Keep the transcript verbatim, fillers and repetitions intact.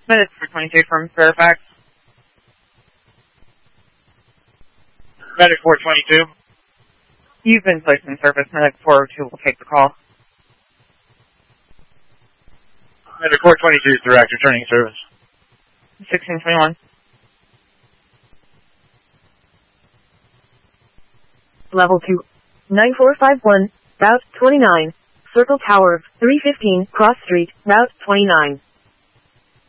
Medic four twenty-two from Fairfax. Medic four twenty-two. You've been placed in service. Medic four oh two will take the call. Medic four twenty-two is direct, returning service. sixteen twenty-one. Level two. nine four five one, Route twenty-nine. Circle Tower, three fifteen, Cross Street, Route twenty-nine.